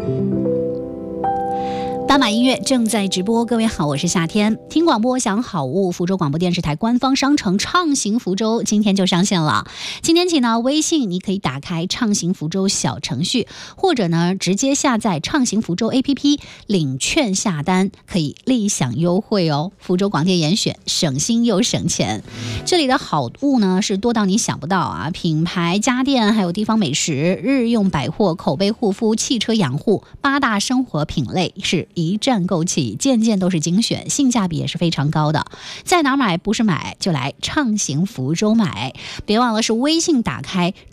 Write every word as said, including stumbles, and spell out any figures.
斑马音乐正在直播，各位好，我是夏天。听广播享好物，福州广播电视台官方商城畅行福州今天就上线了。今天起呢，微信你可以打开畅行福州小程序，或者呢直接下载畅行福州 A P P 领券下单，可以立享优惠哦。福州广电严选，省心又省钱。这里的好物呢是多到你想不到啊，品牌家电，还有地方美食、日用百货、口碑护肤、汽车养护，八大生活品类是一站购齐，件件都是精选，性价比也是非常高的。在哪买不是买，就来畅行福州买。别忘了是微信打开